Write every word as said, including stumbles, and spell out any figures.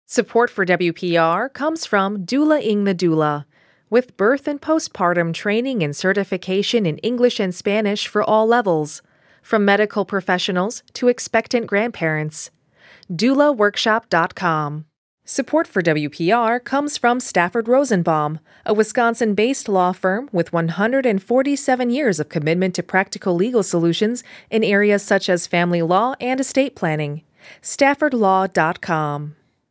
Support for W P R comes from Doula Ing the Doula, with birth and postpartum training and certification in English and Spanish for all levels, from medical professionals to expectant grandparents. doula workshop dot com. Support for W P R comes from Stafford Rosenbaum, a Wisconsin-based law firm with one hundred forty-seven years of commitment to practical legal solutions in areas such as family law and estate planning. stafford law dot com.